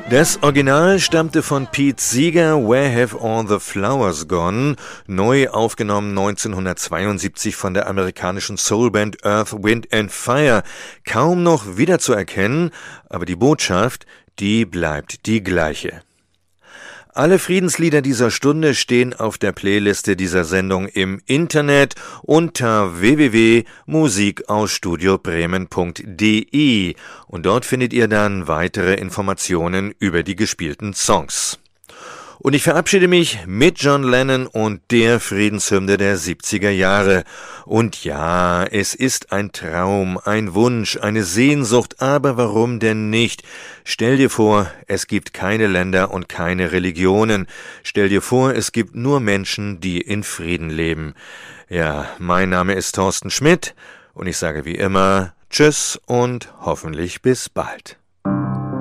Das Original stammte von Pete Seeger, Where Have All the Flowers Gone, neu aufgenommen 1972 von der amerikanischen Soulband Earth, Wind and Fire. Kaum noch wiederzuerkennen, aber die Botschaft, die bleibt die gleiche. Alle Friedenslieder dieser Stunde stehen auf der Playliste dieser Sendung im Internet unter www.musikausstudiobremen.de und dort findet ihr dann weitere Informationen über die gespielten Songs. Und ich verabschiede mich mit John Lennon und der Friedenshymne der 70er Jahre. Und ja, es ist ein Traum, ein Wunsch, eine Sehnsucht, aber warum denn nicht? Stell dir vor, es gibt keine Länder und keine Religionen. Stell dir vor, es gibt nur Menschen, die in Frieden leben. Ja, mein Name ist Thorsten Schmidt und ich sage wie immer Tschüss und hoffentlich bis bald.